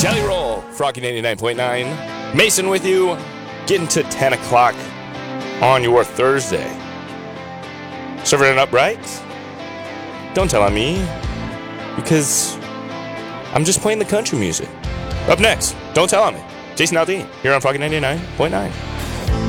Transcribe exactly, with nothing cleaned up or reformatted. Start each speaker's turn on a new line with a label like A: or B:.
A: Jelly Roll, Froggy ninety-nine point nine. Mason with you, getting to ten o'clock on your Thursday. Serving it up right? Don't tell on me, because I'm just playing the country music. Up next, Don't Tell on Me. Jason Aldean, here on Froggy ninety-nine point nine.